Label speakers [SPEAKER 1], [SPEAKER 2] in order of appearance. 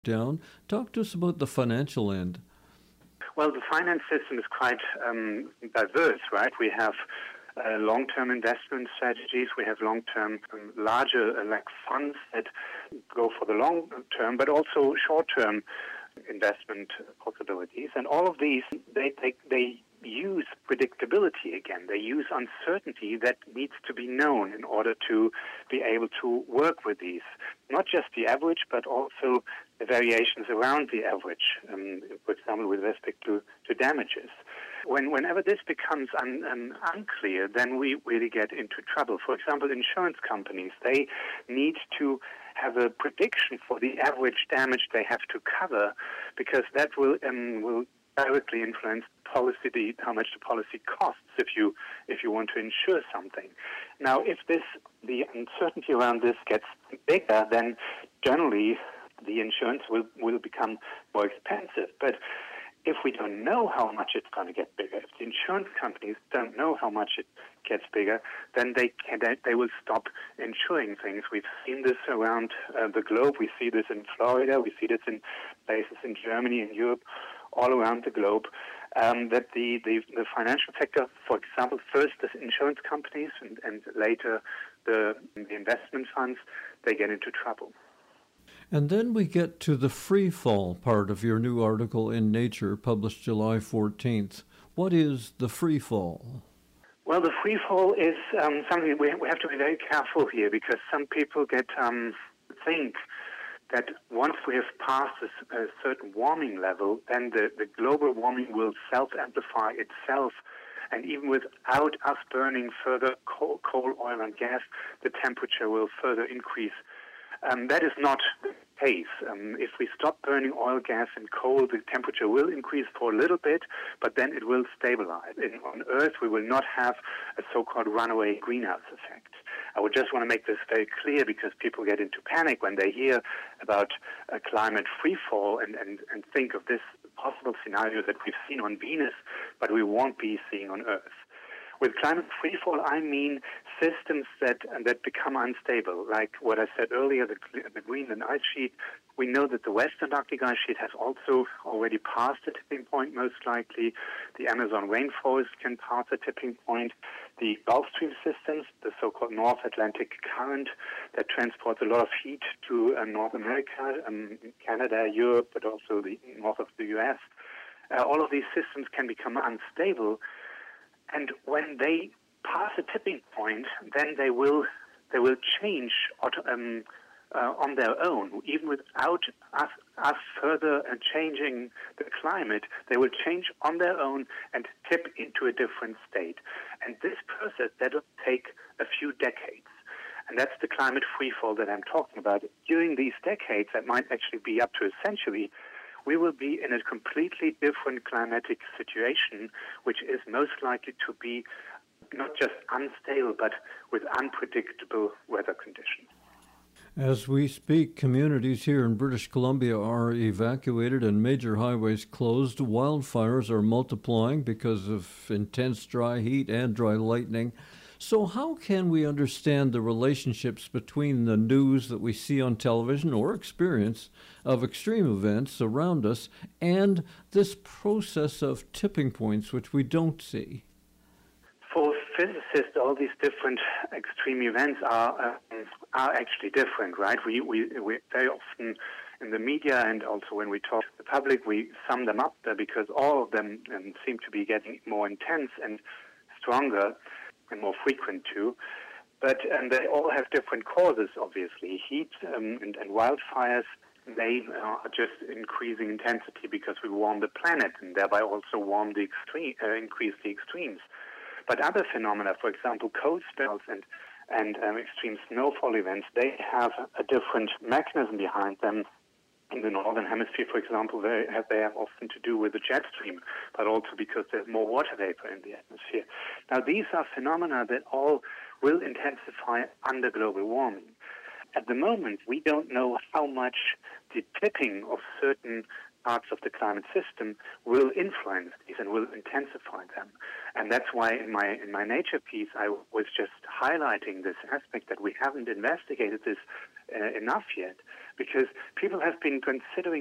[SPEAKER 1] down. Talk to us about the financial end.
[SPEAKER 2] Well, the finance system is quite diverse, right? We have long-term investment strategies. We have long-term, larger like funds that go for the long term, but also short-term investment possibilities. And all of these, they use predictability again. They use uncertainty that needs to be known in order to be able to work with these. Not just the average, but also the variations around the average, for example, with respect to damages. Whenever this becomes unclear, then we really get into trouble. For example, insurance companies, they need to have a prediction for the average damage they have to cover, because that will directly influence policy, how much the policy costs if you want to insure something. Now, if the uncertainty around this gets bigger, then generally the insurance will become more expensive. But if we don't know how much it's going to get bigger, if the insurance companies don't know how much it gets bigger, then they will stop insuring things. We've seen this around the globe. We see this in Florida. We see this in places in Germany and Europe, all around the globe, that the financial sector, for example, first the insurance companies and later the investment funds, they get into trouble.
[SPEAKER 1] And then we get to the free fall part of your new article in Nature, published July 14th. What is the free fall?
[SPEAKER 2] Well, the free fall is something we have to be very careful here, because some people think that once we have passed a certain warming level, then the global warming will self-amplify itself. And even without us burning further coal, oil, and gas, the temperature will further increase. That is not the case. If we stop burning oil, gas, and coal, the temperature will increase for a little bit, but then it will stabilize. On Earth, we will not have a so-called runaway greenhouse effect. I would just want to make this very clear, because people get into panic when they hear about a climate freefall and think of this possible scenario that we've seen on Venus, but we won't be seeing on Earth. With climate freefall, I mean systems that become unstable, like what I said earlier, the Greenland ice sheet. We know that the West Antarctic ice sheet has also already passed the tipping point, most likely. The Amazon rainforest can pass the tipping point. The Gulf Stream systems, the so-called North Atlantic current that transports a lot of heat to North America, Canada, Europe, but also the north of the U.S. All of these systems can become unstable. And when they pass a tipping point, then they will change on their own, even without us further changing the climate. They will change on their own and tip into a different state. And this process, that'll take a few decades. And that's the climate freefall that I'm talking about. During these decades, that might actually be up to a century, we will be in a completely different climatic situation, which is most likely to be not just unstable, but with unpredictable weather conditions.
[SPEAKER 1] As we speak, communities here in British Columbia are evacuated and major highways closed. Wildfires are multiplying because of intense dry heat and dry lightning. So how can we understand the relationships between the news that we see on television or experience of extreme events around us and this process of tipping points, which we don't see?
[SPEAKER 2] For physicists, all these different extreme events are actually different, right? We very often in the media and also when we talk to the public, we sum them up there because all of them seem to be getting more intense and stronger and more frequent too. But they all have different causes, obviously. Heat and wildfires, they are just increasing intensity because we warm the planet and thereby also increase the extremes. But other phenomena, for example, cold spells and extreme snowfall events, they have a different mechanism behind them. In the northern hemisphere, for example, they have often to do with the jet stream, but also because there's more water vapor in the atmosphere. Now, these are phenomena that all will intensify under global warming. at the moment, we don't know how much the tipping of certain parts of the climate system will influence these and will intensify them. And that's why in my nature piece, I was just highlighting this aspect that we haven't investigated this enough yet, because people have been considering